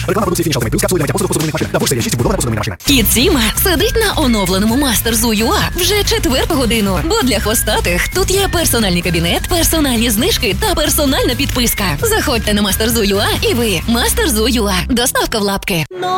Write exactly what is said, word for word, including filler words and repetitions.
Реклама продукції Finish Ultimate Plus, капсули для миття посуду, посудомийних машин та Bosch серія шість вбудована посудомийна машина. Кіт Сіма сидить на оновленому Master Zoo ю а вже четверту годину. Бо для хвостатих тут є персональний кабінет, персональні знижки та персональна підписка. Заходьте на Master Zoo ю а і ви. Master Zoo ю а. Доставка в лапки.